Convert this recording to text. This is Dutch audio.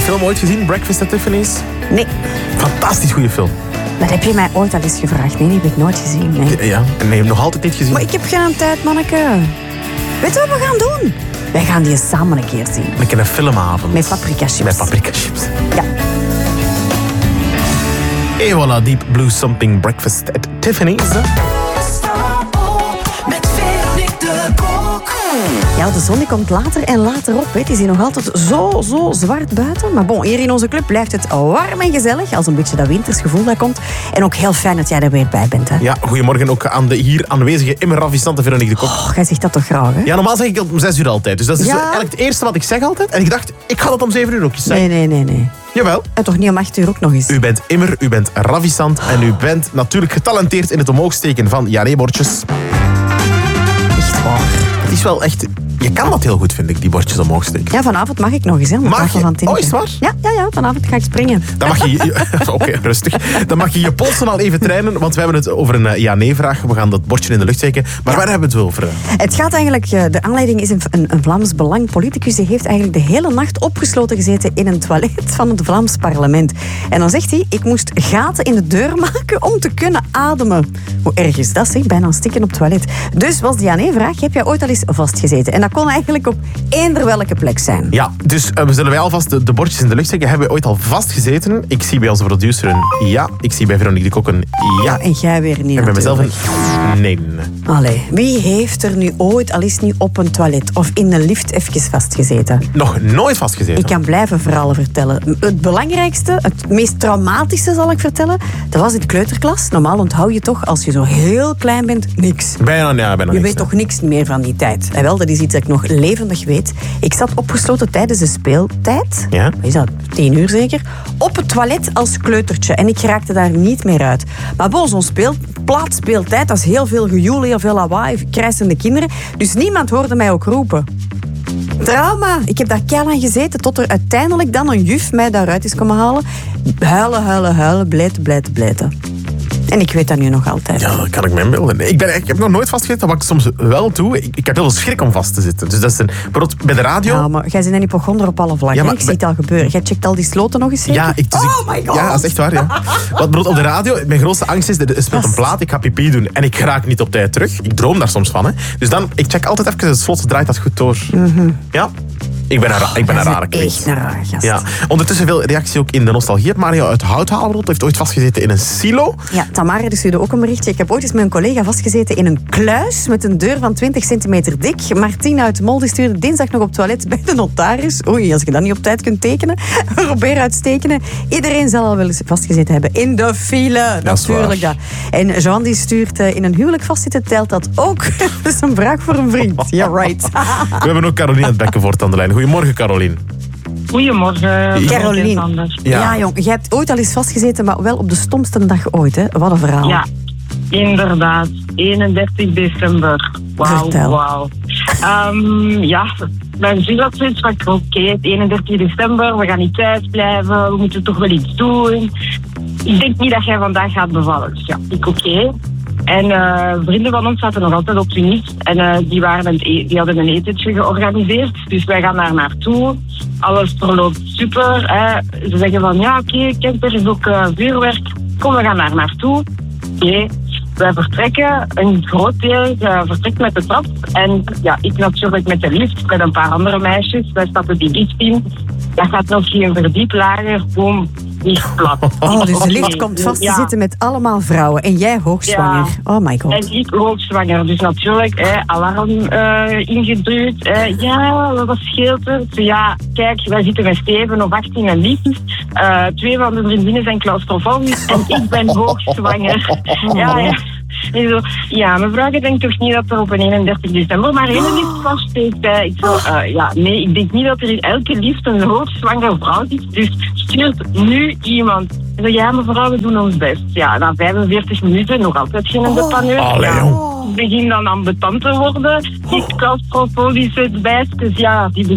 film ooit gezien, Breakfast at Tiffany's? Nee. Fantastisch goede film. Dat heb je mij ooit al eens gevraagd. Nee, die heb ik nooit gezien. Nee. Ja, en nee, nog altijd niet gezien. Maar ik heb geen tijd, manneke. Weet je wat we gaan doen? Wij gaan die samen een keer zien. Een keer een filmavond. Met paprika chips. Met paprika chips. Ja. Et voilà, Deep Blue Something Breakfast at Tiffany's. Ja, de zon die komt later en later op. Hè. Het is hier nog altijd zo zwart buiten. Maar bon, hier in onze club blijft het warm en gezellig. Als een beetje dat wintersgevoel dat komt. En ook heel fijn dat jij er weer bij bent. Hè. Ja, goedemorgen ook aan de hier aanwezige immer ravissante Veronique de Kok. Oh, jij zegt dat toch graag, hè? Ja, normaal zeg ik het om 6 uur altijd. Dus dat is eigenlijk het eerste wat ik zeg altijd. En ik dacht, ik ga dat om 7 uur ook eens zeggen. Nee. Jawel. En toch niet om 8 uur ook nog eens? U bent immer, u bent ravissant en u bent natuurlijk getalenteerd in het omhoogsteken van ja-nee-bordjes. Echt waar. Het is wel echt... Je kan dat heel goed, vind ik, die bordjes omhoog steken. Ja, vanavond mag ik nog eens, hè? Mag je? Van Oh, is het waar? Ja, vanavond ga ik springen. Dan mag je... Oké, rustig. Dan mag je je polsen al even trainen, want we hebben het over een ja-nee-vraag. We gaan dat bordje in de lucht steken. Maar waar hebben we het over? Het gaat eigenlijk... De aanleiding is een Vlaams Belang politicus. Die heeft eigenlijk de hele nacht opgesloten gezeten in een toilet van het Vlaams parlement. En dan zegt hij, ik moest gaten in de deur maken om te kunnen ademen. Hoe erg is dat, zeg? Bijna stikken op het toilet. Dus was de ja-nee-vraag, heb jij ooit al eens vastgezeten? En dat kon eigenlijk op eender welke plek zijn. Ja, dus we zullen wij alvast de bordjes in de lucht steken. Hebben we ooit al vastgezeten? Ik zie bij onze producer een ja. Ik zie bij Veronique de Kok een ja. En jij weer niet. En bij mezelf een nee. Allee, wie heeft er nu ooit al eens niet op een toilet of in een lift even vastgezeten? Nog nooit vastgezeten? Ik kan blijven verhalen vertellen. Het belangrijkste, het meest traumatische zal ik vertellen, dat was in de kleuterklas. Normaal onthoud je toch, als je zo heel klein bent, niks. Bijna je niks. weet toch niks meer van die tijd. En wel, dat is iets dat ik nog levendig weet. Ik zat opgesloten tijdens de speeltijd. Ja? Is dat 10 uur zeker? Op het toilet als kleutertje. En ik raakte daar niet meer uit. Maar bon, zo'n speeltijd, dat is heel veel gejoel, heel veel lawaai, krijsende kinderen. Dus niemand hoorde mij ook roepen. Trauma. Ik heb daar keilang gezeten tot er uiteindelijk dan een juf mij daaruit is komen halen. Huilen, blijten. En ik weet dat nu nog altijd. Ja, dat kan ik me inbeelden. Ik heb nog nooit vastgezeten, wat ik soms wel doe. Ik heb heel veel schrik om vast te zitten. Dus dat is bijvoorbeeld bij de radio... Ja, maar jij bent een hypochonder op alle vlakken. Ja, ik zie het al gebeuren. Jij checkt al die sloten nog eens zeker? Ja, oh my god! Ja, dat is echt waar, ja. Wat bijvoorbeeld op de radio, mijn grootste angst is, er speelt een plaat, ik ga pipi doen en ik raak niet op tijd terug. Ik droom daar soms van, hè. Dus dan, ik check altijd even het slot, draait dat goed door. Mm-hmm. Ja. Ik ben een rare kreeg. Echt een rare gast. Ja. Ondertussen veel reactie ook in de nostalgie. Mario uit Houthaalrot heeft ooit vastgezeten in een silo. Ja, Tamara stuurde ook een berichtje. Ik heb ooit eens met een collega vastgezeten in een kluis met een deur van 20 centimeter dik. Martien uit Molde stuurde dinsdag nog op het toilet bij de notaris. Oei, als je dat niet op tijd kunt tekenen. Probeer uitstekenen. Iedereen zal al wel eens vastgezeten hebben in de file. Natuurlijk dat. En Jean die stuurt in een huwelijk vastzitten, telt dat ook. Dat is een vraag voor een vriend. Ja, right. We hebben ook Caroline uit Bekkenvoort aan de lijn. Goedemorgen, Caroline. Goedemorgen. Caroline. Ja, jong. Jij hebt ooit al eens vastgezeten, maar wel op de stomste dag ooit, hè? Wat een verhaal. Ja, inderdaad. 31 december. Wauw. Ja, mijn vriend had zoiets van, oké, 31 december, we gaan niet thuis blijven, we moeten toch wel iets doen. Ik denk niet dat jij vandaag gaat bevallen. Dus ja, oké. En vrienden van ons zaten nog altijd op hun niet. En die hadden een etentje georganiseerd. Dus wij gaan daar naartoe. Alles verloopt super. Ze zeggen van, ja oké, kijk, er is ook vuurwerk. Kom, we gaan daar naartoe. Oké. Wij vertrekken. Een groot deel vertrekt met de trap. En ja, ik natuurlijk met de lift, met een paar andere meisjes. Wij stappen die lift in. Dat gaat nog geen verdiep lager. Boom. Plat. Oh, dus de lift komt vast te zitten met allemaal vrouwen. En jij hoogzwanger. Ja. Oh my god. En ik hoogzwanger. Dus natuurlijk, alarm ingeduwd. Ja, wat scheelt er? Dus ja, kijk, wij zitten met 7 of 8 in een lift. 2 van de vriendinnen zijn claustrofobisch. En ik ben hoogzwanger. Ja. En zo, ja, mevrouw, ik denk toch niet dat er op een 31 december maar één lift vaststeekt. Nee, ik denk niet dat er in elke lift een hoogzwangere vrouw zit. Dus stuurt nu iemand. En zo, ja, mevrouw, we doen ons best. Ja, na 45 minuten nog altijd geen depaneur. Ik begin dan ambetant te worden. Die claustrofobische bijstjes, ja, die